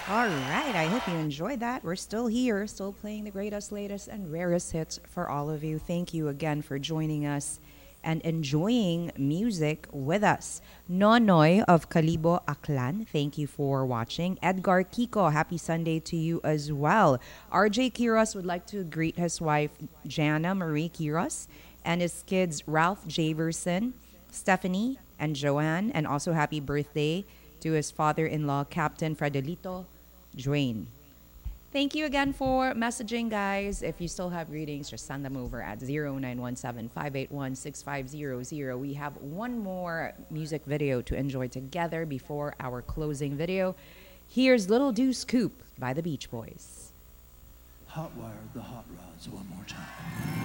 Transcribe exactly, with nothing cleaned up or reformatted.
All right, I hope you enjoyed that. We're still here, still playing the greatest, latest, and rarest hits for all of you. Thank you again for joining us and enjoying music with us. Nonoy of Kalibo Aklan, thank you for watching. Edgar Kiko, happy Sunday to you as well. R J Kiros would like to greet his wife, Jana Marie Kiros, and his kids, Ralph Javerson, Stephanie, and Joanne, and also happy birthday to his father in law, Captain Fredelito Drain. Thank you again for messaging, guys. If you still have greetings, just send them over at zero nine one seven, five eight one, six five zero zero. We have one more music video to enjoy together before our closing video. Here's Little Deuce Coupe by the Beach Boys. Hotwire the hot rods one more time.